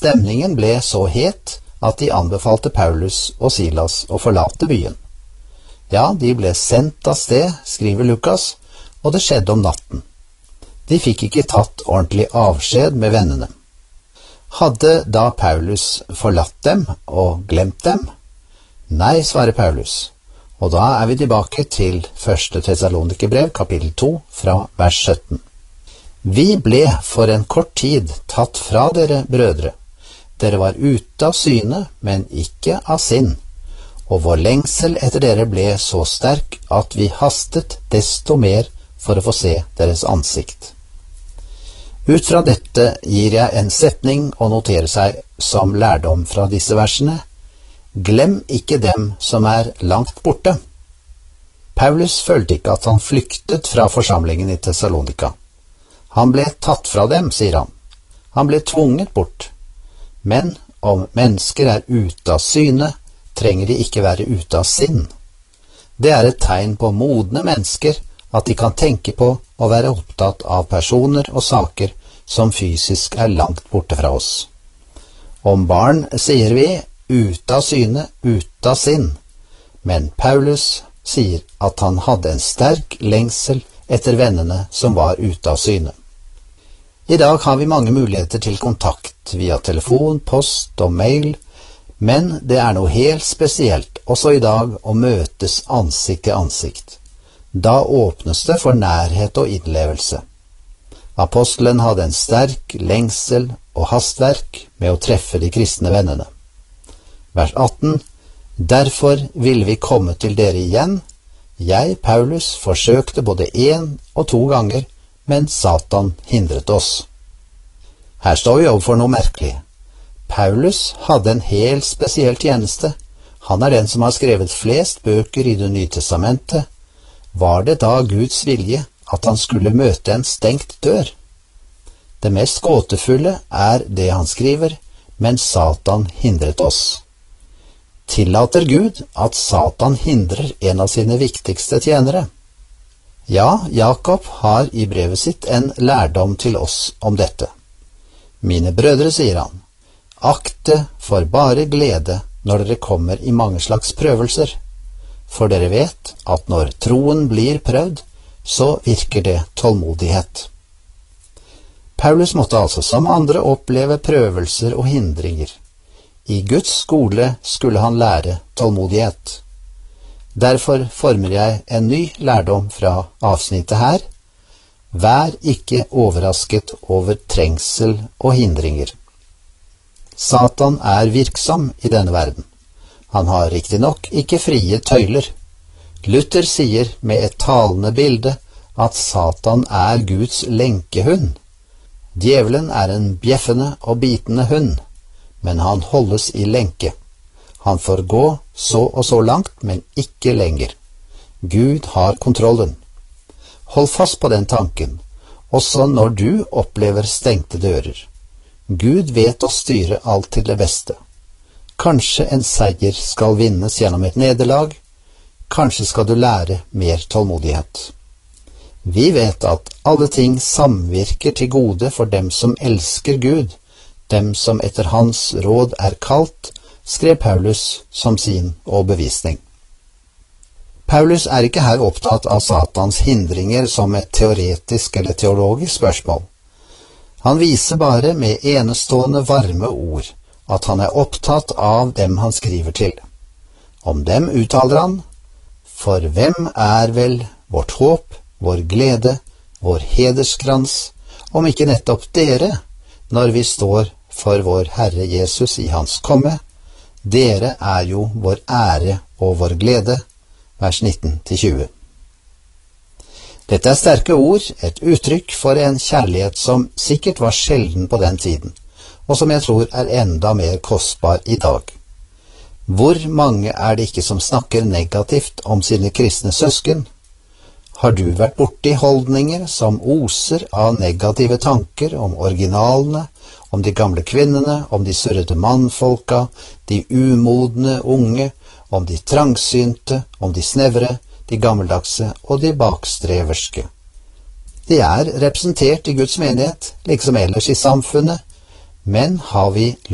stemningen ble så het at de anbefalte Paulus og Silas å forlate byen. Ja, de ble sendt av sted, skriver Lukas, og det skjedde om natten. De fikk ikke tatt ordentlig avskjed med vennene. Hadde da Paulus forlatt dem og glemt dem? Nei, svarer Paulus. Og da er vi tilbake til 1. Tessalonikerbrev, kapittel 2, fra vers 17. Vi ble for en kort tid tatt fra dere, brødre. Dere var ute av syne, men ikke av sinn. Og vår lengsel etter dere ble så sterk at vi hastet desto mer for å få se deres ansikt. Ut fra dette gir jeg en setning å notere seg som lærdom fra disse versene. Glem ikke dem som er langt borte. Paulus følte ikke at han flyktet fra forsamlingen i Thessalonika. Han ble tatt fra dem, sier han. Han ble tvunget bort. Men om mennesker er ute av syne, trenger de ikke være ute av sinn. Det er et tegn på modne mennesker at de kan tenke på å være opptatt av personer og saker som fysisk er langt borte fra oss. Om barn sier vi ute av syne, ute av sinn, men Paulus sier at han hadde en sterk lengsel etter vennene som var ute av syne. I dag har vi mange muligheter til kontakt via telefon, post og mail, men det er noe helt spesielt også i dag å møtes ansikt til ansikt. Da åpnes det for nærhet og innlevelse. Apostelen hadde en sterk lengsel og hastverk med å treffe de kristne vennene. Vers 18. Derfor ville vi komme til dere igjen. Jeg, Paulus, forsøkte både 1 og 2 ganger, men Satan hindret oss. Her står vi overfor noe merkelig. Paulus hadde en helt spesiell tjeneste. Han er den som har skrevet flest bøker i Det nye testamentet. Var det da Guds vilje at han skulle møte en stengt dør? Det mest gåtefulle er det han skriver, men Satan hindret oss. Tillater Gud at Satan hindrer en av sine viktigste tjenere? Ja, Jakob har i brevet sitt en lærdom til oss om dette. Mine brødre, sier han, akte for bare glede når dere kommer i mange slags prøvelser, for dere vet at når troen blir prøvd, så virker det tålmodighet. Paulus måtte altså som andre oppleve prøvelser og hindringer. I Guds skole skulle han lære tålmodighet. Derfor former jeg en ny lærdom fra avsnittet her. Vær ikke overrasket over trengsel og hindringer. Satan er virksom i denne verden. Han har riktignok ikke frie tøyler. Luther sier med et talende bilde at Satan er Guds lenkehund. Djevelen er en bjeffende og bitende hund, men han holdes i lenke. Han får gå så og så langt, men ikke lenger. Gud har kontrollen. Hold fast på den tanken, også når du opplever stengte dører. Gud vet å styre alt til det beste. Kanskje en seier skal vinnes gjennom et nederlag. Kanskje skal du lære mer tålmodighet. Vi vet at alle ting samvirker til gode for dem som elsker Gud, dem som etter hans råd er kalt, skrev Paulus som sin overbevisning. Paulus er ikke her opptatt av Satans hindringer som et teoretisk eller teologisk spørsmål. Han viser bare med enestående varme ord at han er opptatt av dem han skriver til. Om dem uttaler han, for hvem er vel vårt håp, vår glede, vår hederskrans, om ikke nettopp dere, når vi står for vår Herre Jesus i hans komme? Dere er jo vår ære og vår glede, vers 19-20. Dette er sterke ord, et uttrykk for en kjærlighet som sikkert var sjelden på den tiden, og som jeg tror er enda mer kostbar i dag. Hvor mange er det ikke som snakker negativt om sine kristne søsken? Har du vært borti holdninger som oser av negative tanker om originalene, om de gamle kvinnene, om de surrete mannfolka, de umodne unge, om de trangsynte, om de snevre, de gammeldagse og de bakstreverske? De er representert i Guds menighet, liksom ellers i samfunnet, men har vi